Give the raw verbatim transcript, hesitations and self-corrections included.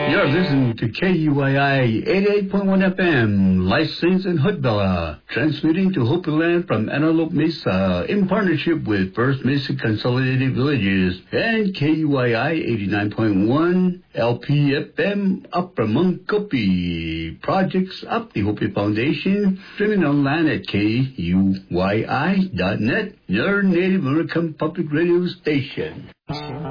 You're listening to K U I I eighty-eight point one F M, licensed in Hood-Bella, transmitting to Hopi Land from Antelope Mesa in partnership with First Mesa Consolidated Villages and K U I I eighty-nine point one L P F M Upper Munkopi. Projects up the Hopi Foundation, streaming online at K U Y I dot net, your Native American public radio station.